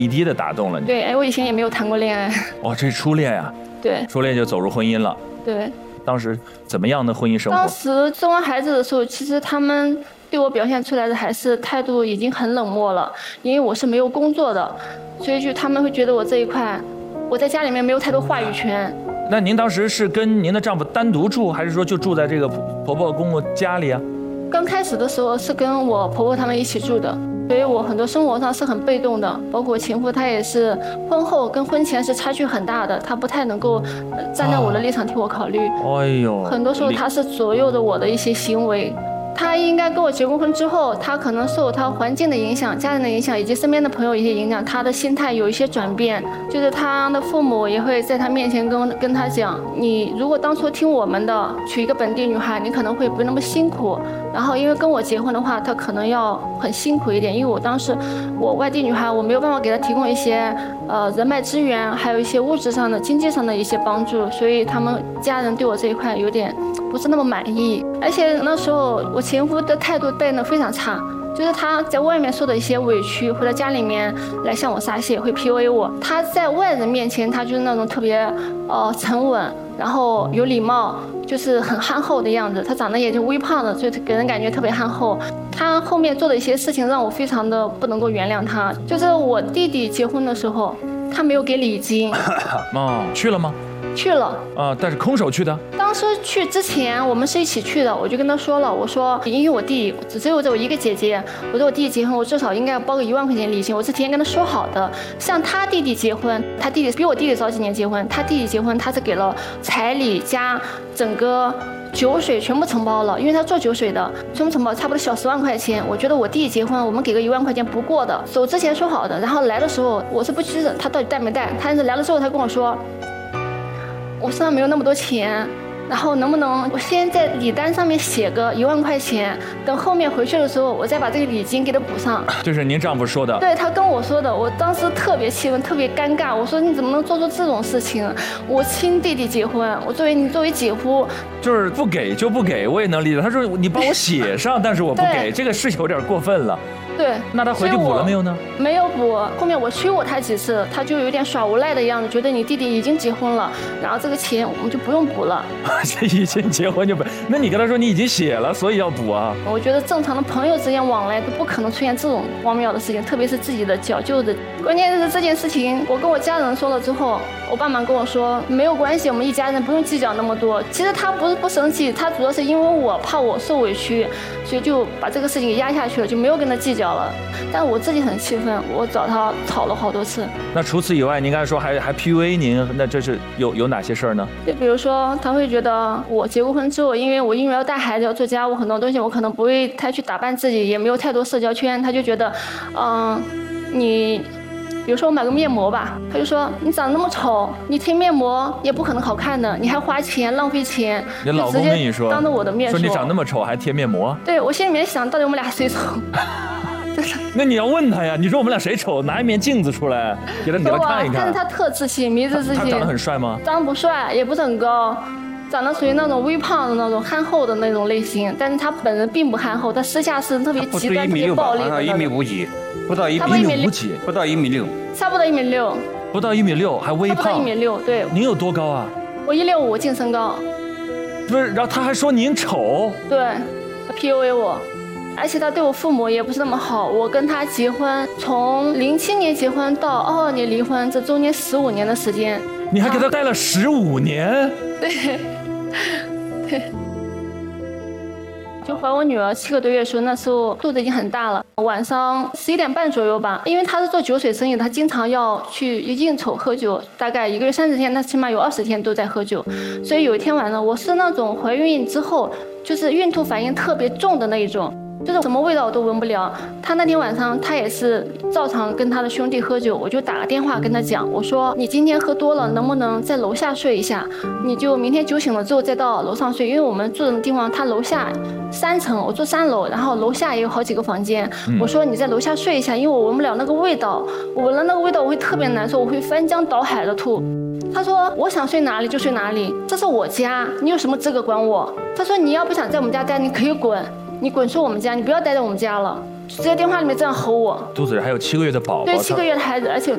一滴的打动了你。 对，我以前也没有谈过恋爱。 哦，这是初恋呀？ 对， 初恋就走入婚姻了。 对。 当时怎么样的婚姻生活？ 当时生完孩子的时候，其实他们对我表现出来的还是态度已经很冷漠了，因为我是没有工作的，所以就他们会觉得我这一块，我在家里面没有太多话语权。 那您当时是跟您的丈夫单独住，还是说就住在这个婆婆公公家里啊？ 刚开始的时候是跟我婆婆他们一起住的，所以我很多生活上是很被动的，包括前夫他也是婚后跟婚前是差距很大的，他不太能够站在我的立场替我考虑。 哎呦， 很多时候他是左右着我的一些行为。他应该跟我结过婚之后，他可能受他环境的影响、家人的影响以及身边的朋友一些影响，他的心态有一些转变。就是他的父母也会在他面前跟他讲，你如果当初听我们的，娶一个本地女孩，你可能会不那么辛苦。然后因为跟我结婚的话，他可能要很辛苦一点，因为我当时我外地女孩，我没有办法给他提供一些人脉资源，还有一些物质上的、经济上的一些帮助，所以他们家人对我这一块有点不是那么满意。而且那时候我前夫的态度变得非常差，就是他在外面受的一些委屈，回到家里面来向我撒泄，会 PUA 我。他在外人面前，他就是那种特别沉稳，然后有礼貌，就是很憨厚的样子。他长得也就微胖的，所以给人感觉特别憨厚。他后面做的一些事情让我非常的不能够原谅他。就是我弟弟结婚的时候，他没有给礼金。 哦，去了吗？ 去了但是空手去的。 当时去之前我们是一起去的，我就跟他说了，我说因为我弟只有我一个姐姐，我说我弟弟结婚我至少应该要包个1万块钱礼金，我是提前跟他说好的。像他弟弟结婚，他弟弟比我弟弟早几年结婚，他弟弟结婚他是给了彩礼加整个酒水全部承包了，因为他做酒水的，全部承包差不多小10万块钱。我觉得我弟弟结婚我们给个1万块钱不过的，走之前说好的，然后来的时候我是不记得他到底带没带，他来的时候他跟我说我身上没有那么多钱，然后能不能我先在礼单上面写个1万块钱，等后面回去的时候我再把这个礼金给他补上。 这是您丈夫说的？对， 他跟我说的。我当时特别气愤，特别尴尬。我说你怎么能做出这种事情？我亲弟弟结婚，我作为姐夫， 就是不给就不给，我也能理解。他说你帮我写上，但是我不给，这个是有点过分了。 对， 那他回去补了没有呢？ 没有补。后面我催过他几次，他就有点耍无赖的样子，觉得你弟弟已经结婚了，然后这个钱我们就不用补了。 这已经结婚就不？那你跟他说你已经写了，所以要补啊？ 我觉得正常的朋友之间往来都不可能出现这种荒谬的事情，特别是自己的脚舅子。关键是这件事情，我跟我家人说了之后，我爸妈跟我说没有关系，我们一家人不用计较那么多。其实他不是不生气，他主要是因为我怕我受委屈，所以就把这个事情给压下去了，就没有跟他计较了。但我自己很气愤，我找他吵了好多次。 那除此以外，您刚才说还 PUA 您，那这是有哪些事儿呢？ 就比如说，他会觉得我结过婚之后，因为要带孩子要做家务，很多东西我可能不会太去打扮自己，也没有太多社交圈，他就觉得，你。比如说我买个面膜吧，他就说你长得那么丑，你贴面膜也不可能好看的，你还花钱浪费钱。 你老公跟你说， 当着我的面说你长那么丑还贴面膜？ 对，我心里面想，到底我们俩谁丑？ 那你要问他呀，你说我们俩谁丑？拿一面镜子出来，给他看一看。 但是他特自信，迷之自信。 他长得很帅吗？ 长得不帅，也不是很高。长得属于那种微胖的那种憨厚的那种类型，但是他本人并不憨厚，他私下是特别极端、特别暴力的。 1.5米，不到1米， 他1.5米， 不到1.6米， 差不多1.6米， 不到1.6米，还微胖。 不到1.6米，对。 您有多高啊？ 我165净身高。 不是，然后他还说您丑。 对，他 PUA 我，而且他对我父母也不是那么好。我跟他结婚，从07年结婚到22年离婚，这中间15年的时间。 你还给他待了15年？ 对。对，就怀我女儿7个多月的时候，那时候肚子已经很大了。晚上11点半左右吧，因为他是做酒水生意的，他经常要去应酬喝酒，大概1个月30天，他起码有20天都在喝酒。所以有一天晚上，我是那种怀孕之后就是孕吐反应特别重的那一种。就是什么味道我都闻不了。他那天晚上他也是照常跟他的兄弟喝酒，我就打个电话跟他讲，我说你今天喝多了，能不能在楼下睡一下？你就明天酒醒了之后再到楼上睡，因为我们住的地方他楼下3层，我住3楼，然后楼下也有好几个房间。我说你在楼下睡一下，因为我闻不了那个味道，我闻了那个味道我会特别难受，我会翻江倒海的吐。他说我想睡哪里就睡哪里，这是我家，你有什么资格管我？他说你要不想在我们家待，你可以滚。你滚出我们家，你不要待在我们家了。直接电话里面这样吼我。 肚子里还有7个月的宝宝。 对，7个月的孩子，而且